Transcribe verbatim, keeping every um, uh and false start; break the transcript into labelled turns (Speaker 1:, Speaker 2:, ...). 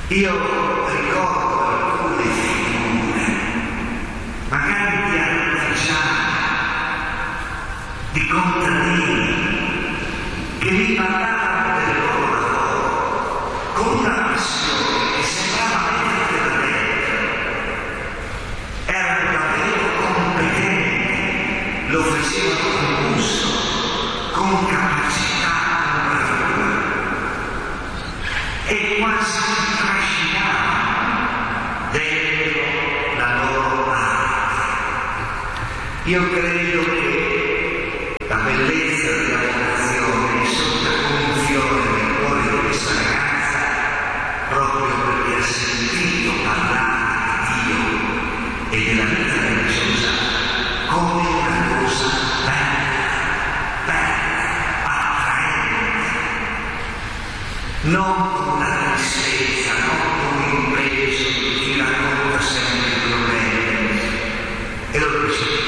Speaker 1: Io ricordo alcune figure, magari di artigiani, di contadini, che mi parlavano del loro lavoro con una passione che sembrava mettere da dentro. Erano davvero competenti, lo facevano con gusto, con capacità, con bravura, e quasi trascinavano dentro la loro arte. Io credo che la bellezza della vocazione è sotto come un fiore nel cuore di questa ragazza, proprio perché ha sentito parlare di Dio e della vita religiosa come una cosa bella, bella, attraente, non con una